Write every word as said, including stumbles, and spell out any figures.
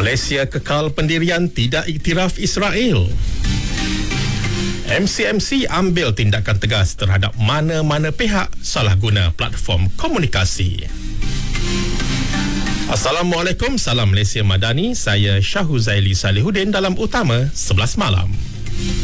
Malaysia kekal pendirian tidak iktiraf Israel. M C M C ambil tindakan tegas terhadap mana-mana pihak salah guna platform komunikasi. Assalamualaikum, salam Malaysia Madani. Saya Syahuzaili Salihuddin dalam Utama sebelas Malam.